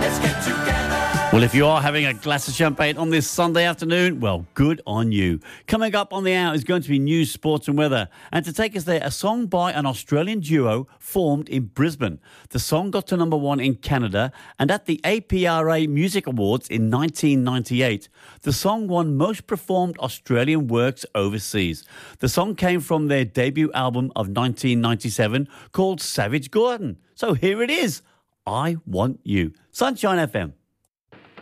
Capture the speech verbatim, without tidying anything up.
Well, if you are having a glass of champagne on this Sunday afternoon, well, good on you. Coming up on the hour is going to be news, sports and weather. And to take us there, a song by an Australian duo formed in Brisbane. The song got to number one in Canada, and at the A P R A Music Awards in nineteen ninety-eight, the song won Most Performed Australian Works Overseas. The song came from their debut album of nineteen ninety-seven called Savage Garden. So here it is, I Want You. Sunshine F M.